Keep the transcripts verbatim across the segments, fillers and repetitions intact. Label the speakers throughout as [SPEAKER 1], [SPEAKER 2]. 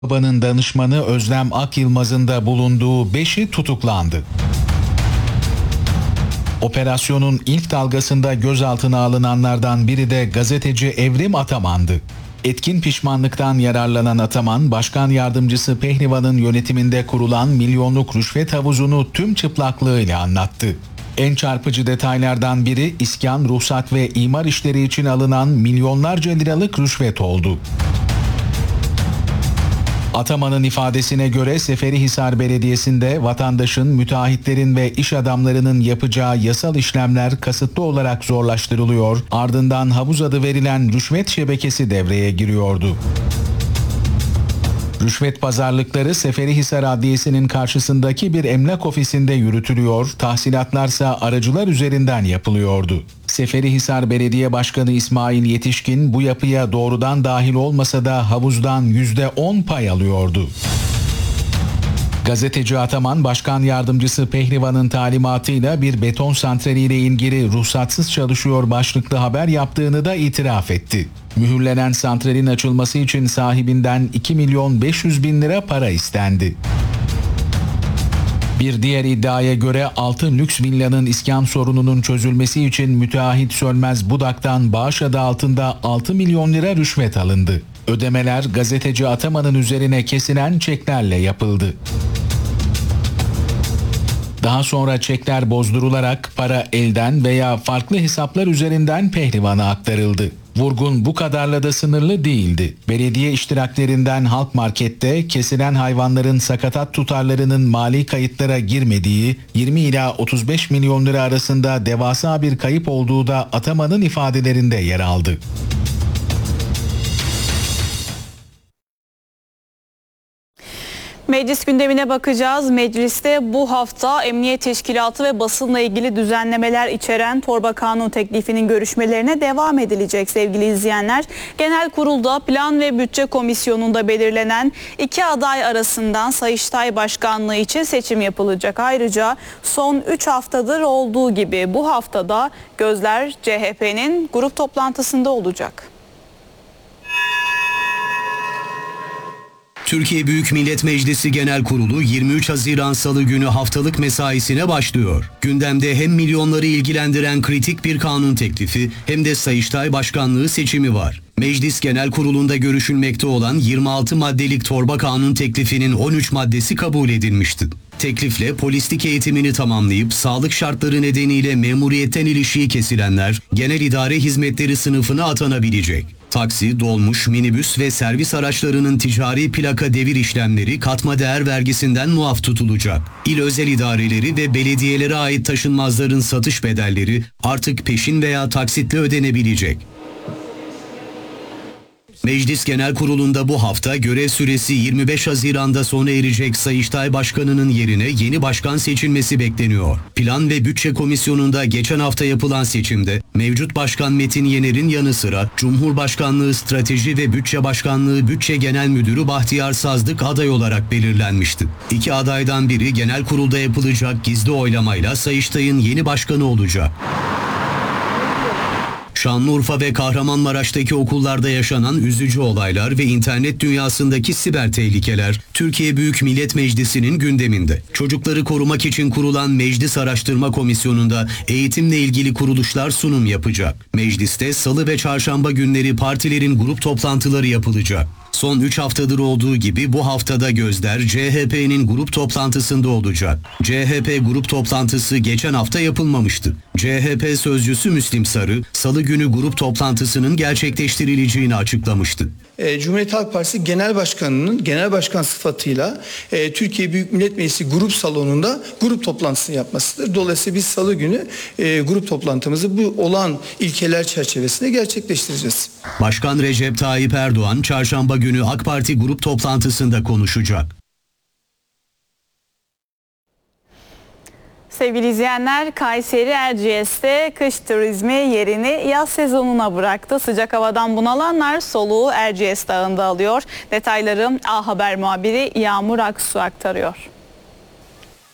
[SPEAKER 1] Babanın danışmanı Özlem Akyılmaz'ın da bulunduğu beşi tutuklandı. Operasyonun ilk dalgasında gözaltına alınanlardan biri de gazeteci Evrim Ataman'dı. Etkin pişmanlıktan yararlanan Ataman, başkan yardımcısı Pehlivan'ın yönetiminde kurulan milyonluk rüşvet havuzunu tüm çıplaklığıyla anlattı. En çarpıcı detaylardan biri iskan, ruhsat ve imar işleri için alınan milyonlarca liralık rüşvet oldu. Ataman'ın ifadesine göre Seferihisar Belediyesi'nde vatandaşın, müteahhitlerin ve iş adamlarının yapacağı yasal işlemler kasıtlı olarak zorlaştırılıyor, ardından havuz adı verilen rüşvet şebekesi devreye giriyordu. Rüşvet pazarlıkları Seferihisar Adliyesi'nin karşısındaki bir emlak ofisinde yürütülüyor, tahsilatlarsa aracılar üzerinden yapılıyordu. Seferihisar Belediye Başkanı İsmail Yetişkin bu yapıya doğrudan dahil olmasa da havuzdan yüzde on pay alıyordu. Gazeteci Ataman, başkan yardımcısı Pehlivan'ın talimatıyla bir beton santraliyle ilgili ruhsatsız çalışıyor başlıklı haber yaptığını da itiraf etti. Mühürlenen santralin açılması için sahibinden iki milyon beş yüz bin lira para istendi. Bir diğer iddiaya göre altı lüks villanın iskan sorununun çözülmesi için müteahhit Sönmez Budak'tan bağış adı altında altı milyon lira rüşvet alındı. Ödemeler gazeteci Ataman'ın üzerine kesilen çeklerle yapıldı. Daha sonra çekler bozdurularak para elden veya farklı hesaplar üzerinden Pehlivan'a aktarıldı. Vurgun bu kadarla da sınırlı değildi. Belediye iştiraklerinden Halk Market'te kesilen hayvanların sakatat tutarlarının mali kayıtlara girmediği, yirmi ila otuz beş milyon lira arasında devasa bir kayıp olduğu da Ataman'ın ifadelerinde yer aldı.
[SPEAKER 2] Meclis gündemine bakacağız. Mecliste bu hafta Emniyet Teşkilatı ve basınla ilgili düzenlemeler içeren torba kanun teklifinin görüşmelerine devam edilecek sevgili izleyenler. Genel Kurul'da Plan ve Bütçe Komisyonu'nda belirlenen iki aday arasından Sayıştay Başkanlığı için seçim yapılacak. Ayrıca son üç haftadır olduğu gibi bu haftada gözler C H P'nin grup toplantısında olacak.
[SPEAKER 3] Türkiye Büyük Millet Meclisi Genel Kurulu yirmi üç Haziran Salı günü haftalık mesaisine başlıyor. Gündemde hem milyonları ilgilendiren kritik bir kanun teklifi hem de Sayıştay Başkanlığı seçimi var. Meclis Genel Kurulu'nda görüşülmekte olan yirmi altı maddelik torba kanun teklifinin on üç maddesi kabul edilmişti. Teklifle polislik eğitimini tamamlayıp sağlık şartları nedeniyle memuriyetten ilişiği kesilenler genel idare hizmetleri sınıfına atanabilecek. Taksi, dolmuş, minibüs ve servis araçlarının ticari plaka devir işlemleri katma değer vergisinden muaf tutulacak. İl özel idareleri ve belediyelere ait taşınmazların satış bedelleri artık peşin veya taksitle ödenebilecek. Meclis Genel Kurulu'nda bu hafta görev süresi yirmi beş Haziran'da sona erecek Sayıştay Başkanı'nın yerine yeni başkan seçilmesi bekleniyor. Plan ve Bütçe Komisyonu'nda geçen hafta yapılan seçimde mevcut Başkan Metin Yener'in yanı sıra Cumhurbaşkanlığı Strateji ve Bütçe Başkanlığı Bütçe Genel Müdürü Bahtiyar Sazdık aday olarak belirlenmişti. İki adaydan biri Genel Kurul'da yapılacak gizli oylamayla Sayıştay'ın yeni başkanı olacak. Şanlıurfa ve Kahramanmaraş'taki okullarda yaşanan üzücü olaylar ve internet dünyasındaki siber tehlikeler Türkiye Büyük Millet Meclisi'nin gündeminde. Çocukları korumak için kurulan Meclis Araştırma Komisyonu'nda eğitimle ilgili kuruluşlar sunum yapacak. Mecliste salı ve çarşamba günleri partilerin grup toplantıları yapılacak. Son üç haftadır olduğu gibi bu haftada gözler C H P'nin grup toplantısında olacak. C H P grup toplantısı geçen hafta yapılmamıştı. C H P sözcüsü Müslim Sarı, salı günü grup toplantısının gerçekleştirileceğini açıklamıştı.
[SPEAKER 4] E, Cumhuriyet Halk Partisi Genel Başkanı'nın genel başkan sıfatıyla e, Türkiye Büyük Millet Meclisi grup salonunda grup toplantısını yapmasıdır. Dolayısıyla biz salı günü e, grup toplantımızı bu olan ilkeler çerçevesinde gerçekleştireceğiz.
[SPEAKER 3] Başkan Recep Tayyip Erdoğan çarşamba günü AK Parti grup toplantısında konuşacak.
[SPEAKER 2] Sevgili izleyenler, Kayseri Erciyes'te kış turizmi yerini yaz sezonuna bıraktı. Sıcak havadan bunalanlar soluğu Erciyes Dağı'nda alıyor. Detayları A Haber muhabiri Yağmur Aksu aktarıyor.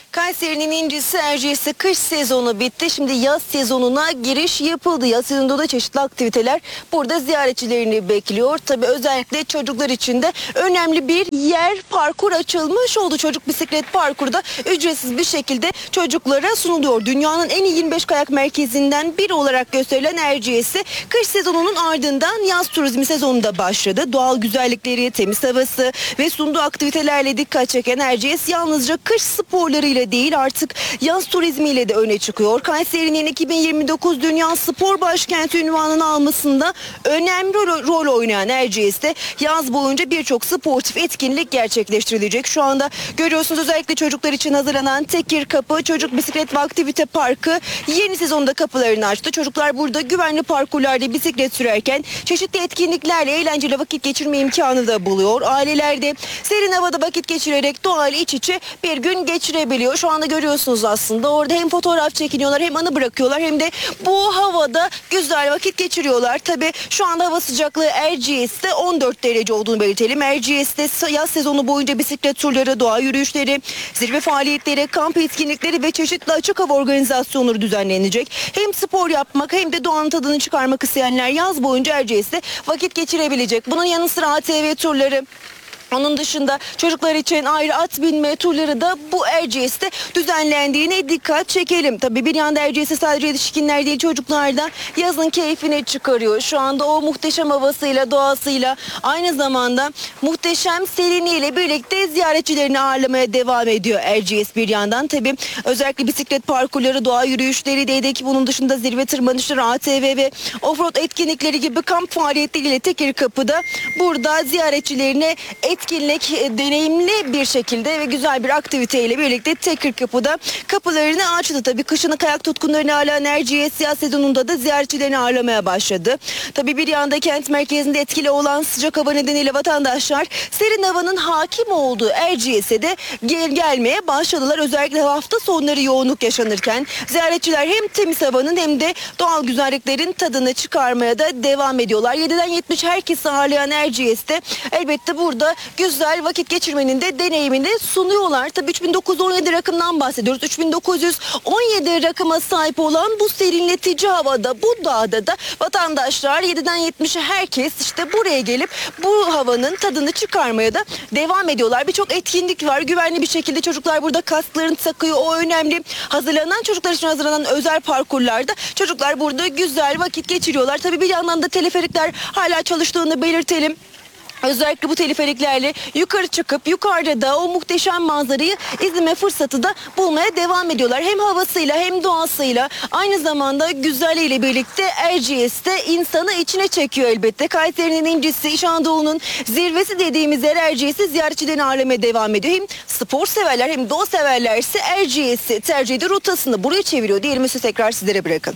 [SPEAKER 5] Kayseri'nin incisi Erciyes'te kış sezonu bitti. Şimdi yaz sezonuna giriş yapıldı. Yaz sezonunda da çeşitli aktiviteler burada ziyaretçilerini bekliyor. Tabii özellikle çocuklar için de önemli bir yer, parkur açılmış oldu. Çocuk bisiklet parkuru da ücretsiz bir şekilde çocuklara sunuluyor. Dünyanın en iyi yirmi beş kayak merkezinden biri olarak gösterilen Erciyes'te kış sezonunun ardından yaz turizmi sezonunda başladı. Doğal güzellikleri, temiz havası ve sunduğu aktivitelerle dikkat çeken Erciyes yalnızca kış sporlarıyla değil artık yaz turizmiyle de öne çıkıyor. Kayseri'nin iki bin yirmi dokuz Dünya Spor Başkenti unvanını almasında önemli rol, rol oynayan Erciyes'te yaz boyunca birçok sportif etkinlik gerçekleştirilecek. Şu anda görüyorsunuz özellikle çocuklar için hazırlanan Tekir Kapı Çocuk Bisiklet ve Aktivite Parkı yeni sezonda kapılarını açtı. Çocuklar burada güvenli parkurlarda bisiklet sürerken çeşitli etkinliklerle eğlenceli vakit geçirme imkanı da buluyor. Aileler de serin havada vakit geçirerek doğayla iç içe bir gün geçirebiliyor. Şu anda görüyorsunuz aslında orada hem fotoğraf çekiniyorlar hem anı bırakıyorlar hem de bu havada güzel vakit geçiriyorlar. Tabii şu anda hava sıcaklığı Erciyes'te on dört derece olduğunu belirtelim. Erciyes'te yaz sezonu boyunca bisiklet turları, doğa yürüyüşleri, zirve faaliyetleri, kamp etkinlikleri ve çeşitli açık hava organizasyonları düzenlenecek. Hem spor yapmak hem de doğanın tadını çıkarmak isteyenler yaz boyunca Erciyes'te vakit geçirebilecek. Bunun yanı sıra A T V turları, onun dışında çocuklar için ayrı at binme turları da bu Erciyes'te düzenlendiğine dikkat çekelim. Tabii bir yanda Erciyes'te sadece yetişkinler değil çocuklar da yazın keyfini çıkarıyor. Şu anda o muhteşem havasıyla, doğasıyla aynı zamanda muhteşem seriniyle birlikte ziyaretçilerini ağırlamaya devam ediyor Erciyes bir yandan. Tabii özellikle bisiklet parkurları, doğa yürüyüşleri, değdeki bunun dışında zirve tırmanışları, A T V ve offroad etkinlikleri gibi kamp faaliyetleriyle Tekirkapı'da burada ziyaretçilerine et etkinlik deneyimli bir şekilde ve güzel bir aktiviteyle birlikte Tekirkapı'da kapılarını açtı. Tabii kışını kayak tutkunlarını ağırlayan Erciyes yaz sezonunda da ziyaretçilerini ağırlamaya başladı. Tabii bir yanda kent merkezinde etkili olan sıcak hava nedeniyle vatandaşlar serin havanın hakim olduğu Erciyes'e de gel gelmeye başladılar. Özellikle hafta sonları yoğunluk yaşanırken ziyaretçiler hem temiz havanın hem de doğal güzelliklerin tadını çıkarmaya da devam ediyorlar. yediden yetmişe herkesi ağırlayan Erciyes'te elbette burada güzel vakit geçirmenin de deneyimini sunuyorlar. Tabii üç bin dokuz yüz on yedi rakımdan bahsediyoruz. üç bin dokuz yüz on yedi rakıma sahip olan bu serinletici havada, bu dağda da vatandaşlar yediden yetmişe herkes işte buraya gelip bu havanın tadını çıkarmaya da devam ediyorlar. Birçok etkinlik var. Güvenli bir şekilde çocuklar burada kasklarını takıyor. O önemli. Hazırlanan çocuklar için hazırlanan özel parkurlarda çocuklar burada güzel vakit geçiriyorlar. Tabii bir yandan da teleferikler hala çalıştığını belirtelim. Özellikle bu teleferiklerle yukarı çıkıp yukarıda da o muhteşem manzarayı izleme fırsatı da bulmaya devam ediyorlar. Hem havasıyla hem doğasıyla aynı zamanda güzelliğiyle birlikte Erciyes'te insanı içine çekiyor elbette. Kayseri'nin incisi, İç Anadolu'nun zirvesi dediğimiz yer Erciyes'i ziyaretçilerini ağırlamaya devam ediyor. Hem spor severler hem doğa severler ise Erciyes'i tercih ediyor, rotasını buraya çeviriyor diyelim. Size tekrar sizlere bırakın.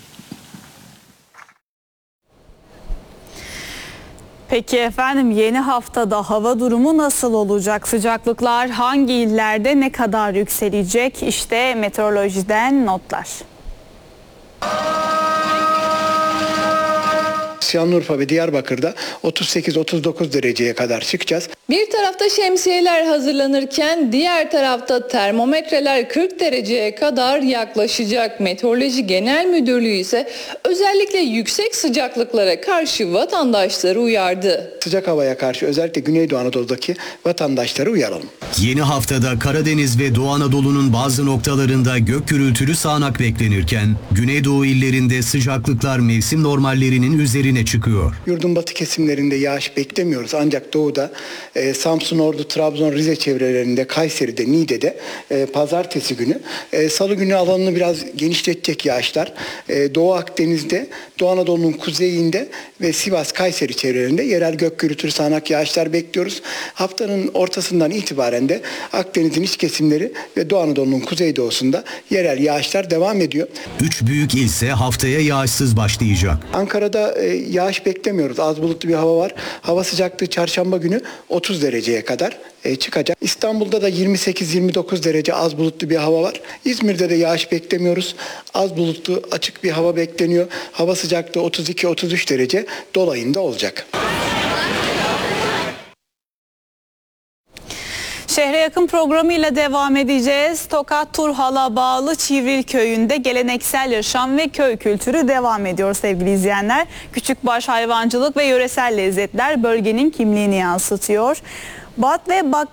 [SPEAKER 2] Peki efendim yeni haftada hava durumu nasıl olacak? Sıcaklıklar hangi illerde ne kadar yükselecek? İşte meteorolojiden notlar.
[SPEAKER 6] Şanlıurfa ve Diyarbakır'da otuz sekiz otuz dokuz dereceye kadar çıkacağız.
[SPEAKER 7] Bir tarafta şemsiyeler hazırlanırken diğer tarafta termometreler kırk dereceye kadar yaklaşacak. Meteoroloji Genel Müdürlüğü ise özellikle yüksek sıcaklıklara karşı vatandaşları uyardı.
[SPEAKER 6] Sıcak havaya karşı özellikle Güneydoğu Anadolu'daki vatandaşları uyaralım.
[SPEAKER 3] Yeni haftada Karadeniz ve Doğu Anadolu'nun bazı noktalarında gök gürültülü sağanak beklenirken Güneydoğu illerinde sıcaklıklar mevsim normallerinin üzerine çıkıyor.
[SPEAKER 6] Yurdun batı kesimlerinde yağış beklemiyoruz ancak doğuda e, Samsun, Ordu, Trabzon, Rize çevrelerinde, Kayseri'de, Niğde'de e, pazartesi günü, e, salı günü alanını biraz genişletecek yağışlar. E, Doğu Akdeniz'de, Doğu Anadolu'nun kuzeyinde ve Sivas, Kayseri çevrelerinde yerel gök gürültülü sağanak yağışlar bekliyoruz. Haftanın ortasından itibaren de Akdeniz'in iç kesimleri ve Doğu Anadolu'nun kuzeydoğusunda yerel yağışlar devam ediyor.
[SPEAKER 3] Üç büyük il ise haftaya yağışsız başlayacak.
[SPEAKER 6] Ankara'da e, yağış beklemiyoruz. Az bulutlu bir hava var. Hava sıcaklığı çarşamba günü otuz dereceye kadar e, çıkacak. İstanbul'da da yirmi sekiz yirmi dokuz derece az bulutlu bir hava var. İzmir'de de yağış beklemiyoruz. Az bulutlu açık bir hava bekleniyor. Hava sıcaklığı otuz iki otuz üç derece dolayında olacak.
[SPEAKER 2] Şehre yakın programıyla devam edeceğiz. Tokat Turhal'a bağlı Çivril köyünde geleneksel yaşam ve köy kültürü devam ediyor sevgili izleyenler. Küçükbaş hayvancılık ve yöresel lezzetler bölgenin kimliğini yansıtıyor. Bat ve Bak